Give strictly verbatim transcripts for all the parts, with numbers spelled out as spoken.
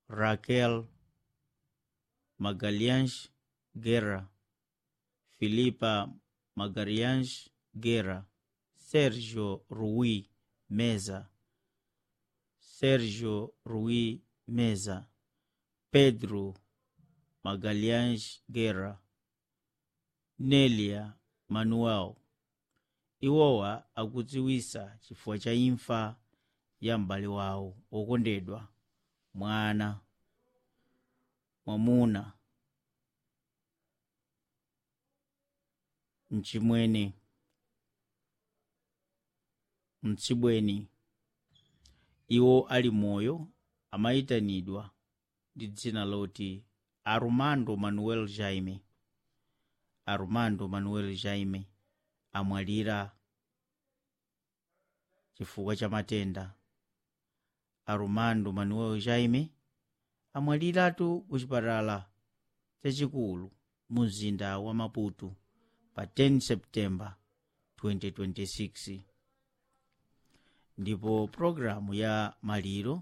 Raquel Magalhães Guerra, Filipa Magalhães Guerra, Sérgio Rui Meza, Sérgio Rui Meza, Pedro Magalhães Guerra, Nélia Manuel. Iwowa akudziwisa chifukwa cha imfa ya m'bale wawo okondedwa, mwana mwamuna mchimwene mtsibweni. Iwo ali moyo amayitanidwa ndi dzina loti Armando Manuel Jaime. Armando Manuel Jaime amwalira chifukwa cha matenda. Armando Manuel Jaime amwaliratu ku chipatala chachikulu mu mzinda wa Maputo pa ten September twenty twenty-six. Ndipo programu ya maliro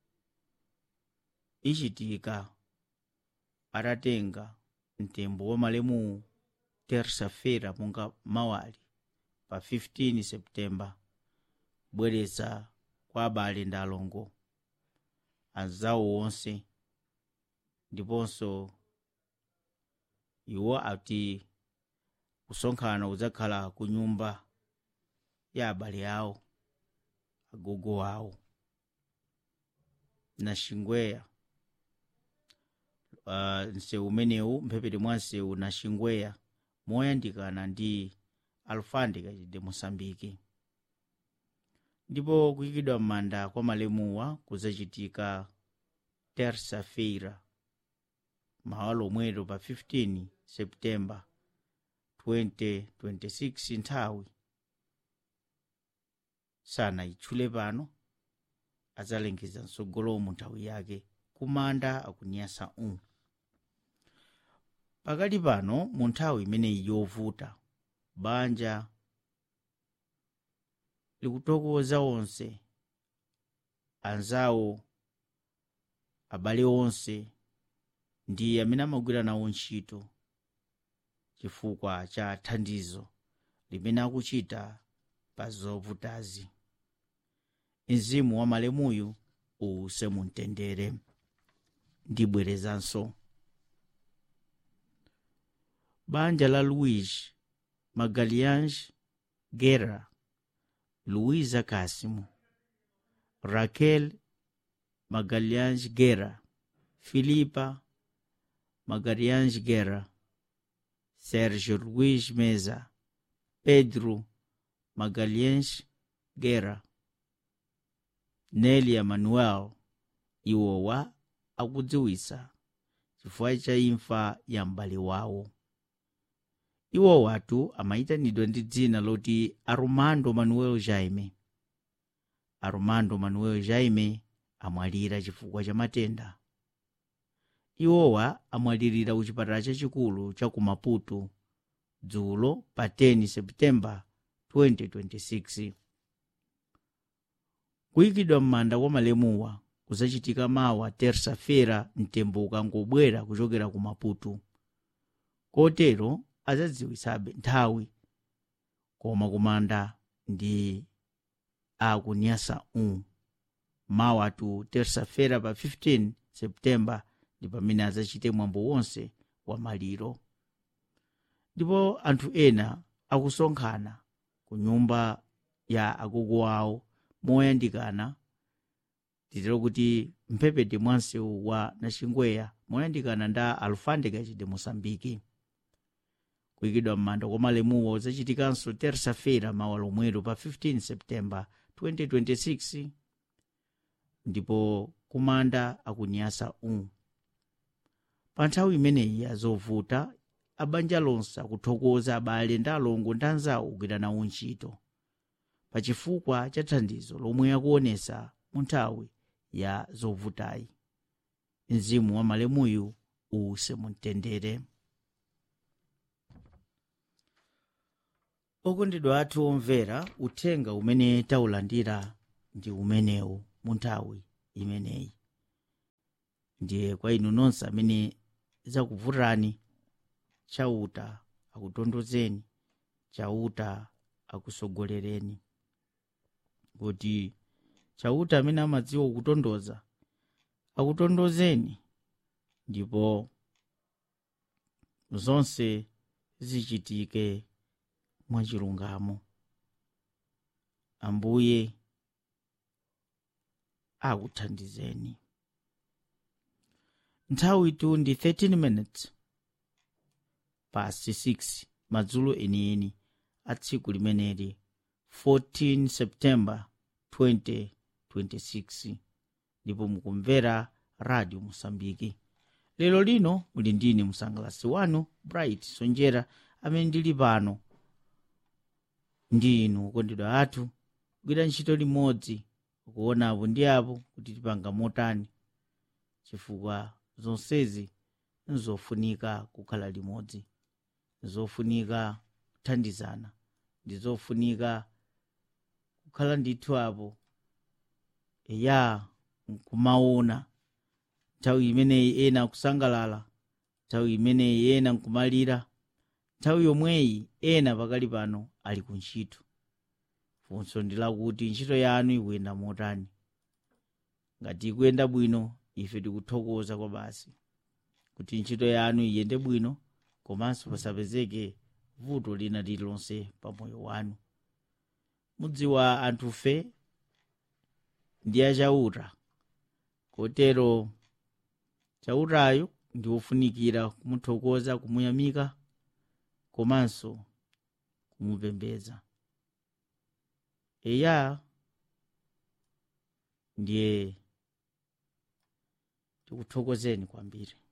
ichitika atatenga mtembo wa malemu terça-feira monga mawali pa fifteen September, bweretsa kwa abale ndi alongo anzawo onse. Ndiponso iwo ati kusonkhana udzakhala ku nyumba ya abale awo, agogo awo na Xingweya. Uh, nsewu umenewu mphepete mwa nsewu na Xingweya moyandikana ndi Alfândega de Moçambique. Ndipo kuyikidwa m'manda kwa malemuwa kuzachitika terça-feira mawa lomwelo pa fifteen September twenty twenty-six. Nthawi sana itchule pano, adzalengeza msogolomu nthawi yake kumanda akunyasa um. Pakali pano mu nthawi imeneyi yovuta, banja likutokoza onse anzawo, abale onse ndi amene amagwira nawo ntchito chifukwa cha thandizo limene akuchita pa zovutazi. Mzimu wa malemuyu uwuse mumtendere. Ndibwerezanso banja la Luiz Magalhães Guerra, Luiza Cássimo, Raquel Magalhães Guerra, Filipa Magalhães Guerra, Sérgio Luís Meza, Pedro Magalhães Guerra, Nélia Manuel. Iwowa akudziwisa chifukwa cha imfa ya m'bale wawo. Iwo watu amayitanidwa ndi dzina loti Armando Manuel Jaime. Armando Manuel Jaime amwalira chifukwa cha matenda. Iwowa amwalirira ku chipatala chachikulu cha ku Maputo dzulo pa ten September twenty twenty-six. Kuyikidwa m'manda kwa malemuwa kuzachitika mawa terça-feira mtembo ukangobwera kuchokera ku Maputo. Kotero azadziwisabe nthawi, koma kumanda ndi akunyasa um. Mawa tu terça-feira pa fifteen September ndi pamene azachite mwambo wonse wa maliro. Ndipo anthu ena akusonkhana ku nyumba ya agogo awo moyandikana, titero kuti mphepete mwa nsewu wa Naxingweya moyandikana nda Alfândega de Moçambique. Kuyikidwa m'manda kwa malemuwa uzachitikanso terça-feira mawa lomwelo pa fifteen September twenty twenty-six. Ndipo kumanda akunyasa um. Pa nthawi imeneyi yazovuta, abanja lonse akuthokoza abale ndi alongo ndi anzawo kugwira nawo ntchito pa chifukwa cha thandizo lomwe akuonesa mu nthawi ya zovutayi. Mzimu wa malemuyu uwuse mumtendere. Okondedwa athu omvera, uthenga umene taulandira ndi umenewu mu nthawi imeneyi. ndiye kwa inu nonse amene zakuvutani, chauta akutondozeni, chauta akusogolereni. Kuti chauta amene amadziwa kutondoza akutondozeni, ndipo zonse zichitike mwachilungamo. Ambuye akuthandizeni. Nthawi tu ndi thirteen minutes past six madzulo enieni a tsiku limeneli fourteen September twenty twenty-six, ndipo mukumvera Radio Mosambiki. Lero lino muli ndine msangalasi wanu Bright Sonjera, amene ndili pano ndi inu okondedwa athu, kugwira ntchito limodzi kuona apo ndi apo kuti tipanga motani, chifukwa zonsezi nzofunika kukhala limodzi, zofunika kuthandizana, ndi zofunika kukhala ndithu apo eya nkumaona nthawi imeneyi ena kusangalala, nthawi imeneyi ena nkumalira, nthawi yomweyi ena pakali pano ali ku ntchito. Funso ndi lakuti ntchito yanu ikuyenda motani. Ngati ikuyenda bwino, ife tikuthokoza kwa basi kuti ntchito yanu iyende bwino, komanso pasapezeke vuto lina lililonse pa moyo wanu. Mudziwa anthufe ndi achauta, kotero chautayo ndi wofunikira kumuthokoza, kumuyamika, komanso kumupembedza. Eya ndiye tikuthokozeni kwambiri.